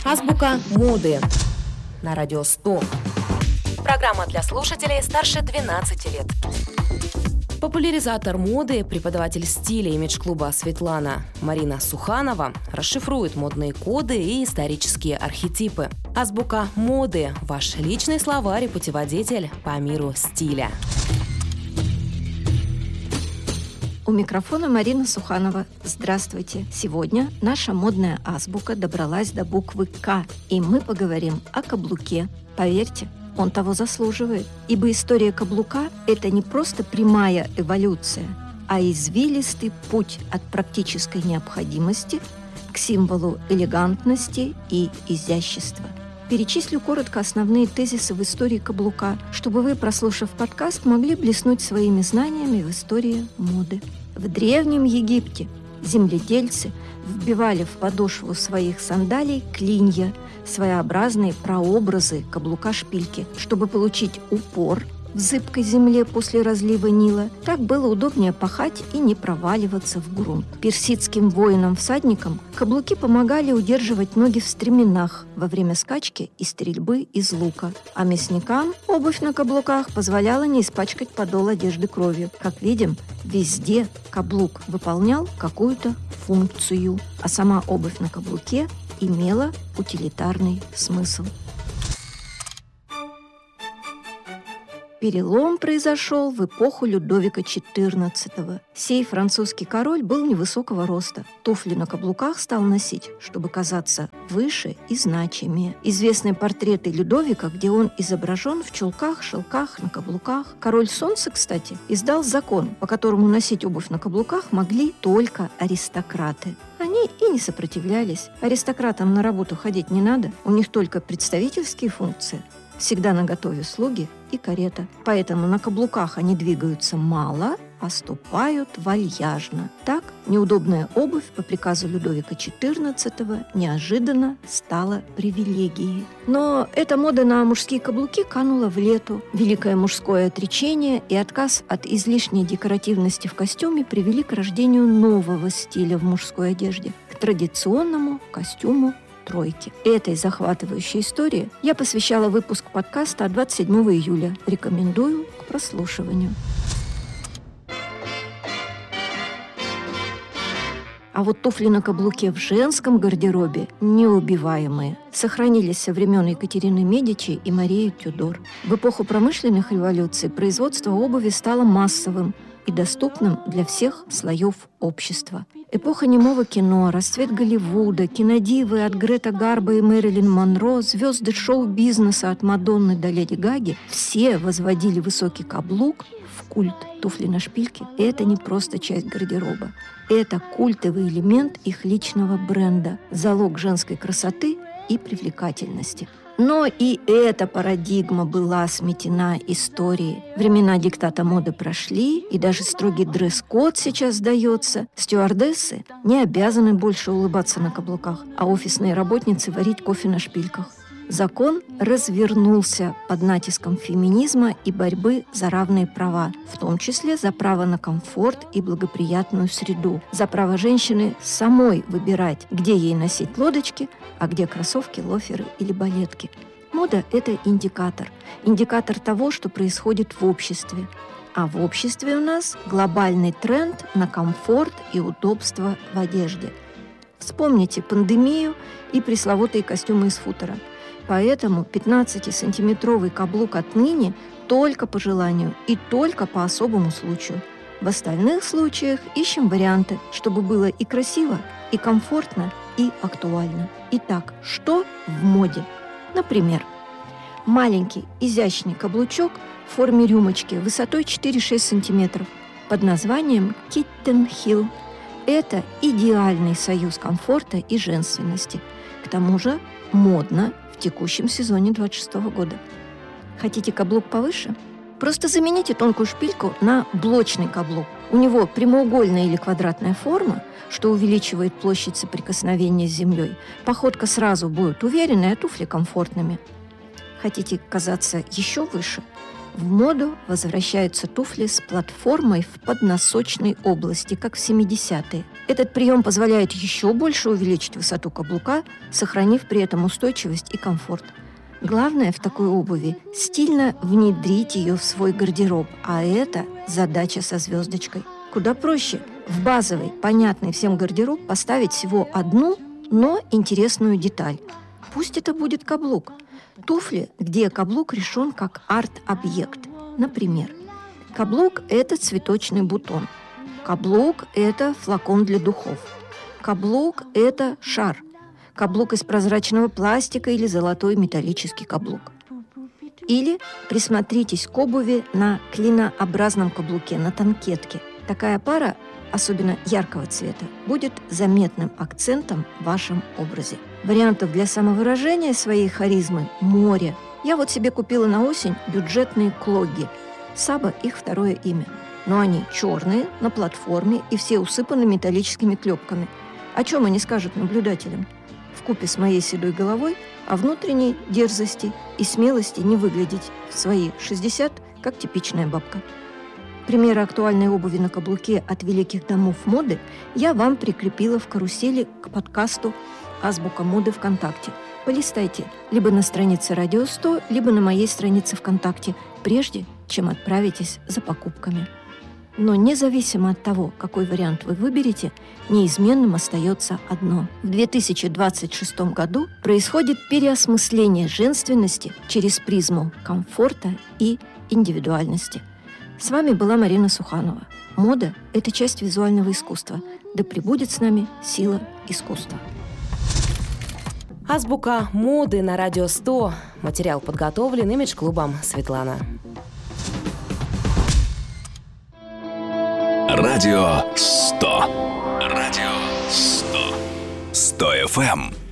Азбука моды на радио 100. Программа для слушателей старше 12 лет. Популяризатор моды, преподаватель стиля имидж-клуба «Светлана» Марина Суханова расшифрует модные коды и исторические архетипы. Азбука моды – ваш личный словарь и путеводитель по миру стиля. У микрофона Марина Суханова. Здравствуйте! Сегодня наша модная азбука добралась до буквы «К», и мы поговорим о каблуке. Поверьте, он того заслуживает, ибо история каблука – это не просто прямая эволюция, а извилистый путь от практической необходимости к символу элегантности и изящества. Перечислю коротко основные тезисы в истории каблука, чтобы вы, прослушав подкаст, могли блеснуть своими знаниями в истории моды. В Древнем Египте земледельцы вбивали в подошву своих сандалий клинья, своеобразные прообразы каблука-шпильки, чтобы получить упор в зыбкой земле после разлива Нила. Так было удобнее пахать и не проваливаться в грунт. Персидским воинам-всадникам каблуки помогали удерживать ноги в стременах во время скачки и стрельбы из лука. А мясникам обувь на каблуках позволяла не испачкать подол одежды кровью. Как видим, везде каблук выполнял какую-то функцию, а сама обувь на каблуке имела утилитарный смысл. Перелом произошел в эпоху Людовика XIV. Сей французский король был невысокого роста. Туфли на каблуках стал носить, чтобы казаться выше и значимее. Известны портреты Людовика, где он изображен в чулках, шелках, на каблуках. Король Солнца, кстати, издал закон, по которому носить обувь на каблуках могли только аристократы. Они и не сопротивлялись. Аристократам на работу ходить не надо, у них только представительские функции. Всегда наготове слуги и карета. Поэтому на каблуках они двигаются мало, а ступают вальяжно. Так, неудобная обувь по приказу Людовика XIV неожиданно стала привилегией. Но эта мода на мужские каблуки канула в лету. Великое мужское отречение и отказ от излишней декоративности в костюме привели к рождению нового стиля в мужской одежде, к традиционному костюму тройки. Этой захватывающей истории я посвящала выпуск подкаста 27 июля. Рекомендую к прослушиванию. А вот туфли на каблуке в женском гардеробе неубиваемые. Сохранились со времен Екатерины Медичи и Марии Тюдор. В эпоху промышленных революций производство обуви стало массовым и доступным для всех слоев общества. Эпоха немого кино, расцвет Голливуда, кинодивы от Грета Гарбо и Мэрилин Монро, звезды шоу-бизнеса от Мадонны до Леди Гаги – все возводили высокий каблук в культ. Туфли на шпильке – это не просто часть гардероба. Это культовый элемент их личного бренда, залог женской красоты и привлекательности. Но и эта парадигма была сметена историей. Времена диктата моды прошли, и даже строгий дресс-код сейчас сдается. Стюардессы не обязаны больше улыбаться на каблуках, а офисные работницы варить кофе на шпильках. Закон развернулся под натиском феминизма и борьбы за равные права, в том числе за право на комфорт и благоприятную среду, за право женщины самой выбирать, где ей носить лодочки, а где кроссовки, лоферы или балетки. Мода – это индикатор. Индикатор того, что происходит в обществе. А в обществе у нас глобальный тренд на комфорт и удобство в одежде. Вспомните пандемию и пресловутые костюмы из футера. Поэтому 15-сантиметровый каблук отныне только по желанию и только по особому случаю. В остальных случаях ищем варианты, чтобы было и красиво, и комфортно, и актуально. Итак, что в моде? Например, маленький изящный каблучок в форме рюмочки высотой 4-6 сантиметров под названием Kitten Heel. Это идеальный союз комфорта и женственности. К тому же модно в текущем сезоне 26 года. Хотите каблук повыше? Просто замените тонкую шпильку на блочный каблук. У него прямоугольная или квадратная форма, что увеличивает площадь соприкосновения с землей. Походка сразу будет уверенной, а туфли комфортными. Хотите казаться еще выше? В моду возвращаются туфли с платформой в подносочной области, как в 70-е. Этот прием позволяет еще больше увеличить высоту каблука, сохранив при этом устойчивость и комфорт. Главное в такой обуви – стильно внедрить ее в свой гардероб, а это задача со звездочкой. Куда проще в базовый, понятный всем гардероб поставить всего одну, но интересную деталь. Пусть это будет каблук. Туфли, где каблук решен как арт-объект. Например, каблук – это цветочный бутон. Каблук – это флакон для духов. Каблук – это шар. Каблук из прозрачного пластика или золотой металлический каблук. Или присмотритесь к обуви на клинообразном каблуке, на танкетке. Такая пара, особенно яркого цвета, будет заметным акцентом в вашем образе. Вариантов для самовыражения своей харизмы море. Я вот себе купила на осень бюджетные клогги. Саба – их второе имя. Но они черные, на платформе и все усыпаны металлическими клепками. О чем они скажут наблюдателям? Вкупе с моей седой головой о внутренней дерзости и смелости не выглядеть в свои 60, как типичная бабка. Примеры актуальной обуви на каблуке от великих домов моды я вам прикрепила в карусели к подкасту «Азбука моды ВКонтакте». Полистайте либо на странице Радио 100, либо на моей странице ВКонтакте, прежде чем отправитесь за покупками. Но независимо от того, какой вариант вы выберете, неизменным остается одно. В 2026 году происходит переосмысление женственности через призму комфорта и индивидуальности. С вами была Марина Суханова. Мода – это часть визуального искусства. Да пребудет с нами сила искусства. Азбука моды на Радио 100. Материал подготовлен имидж-клубом «Светлана». Радио 100. Радио 100. 100 FM.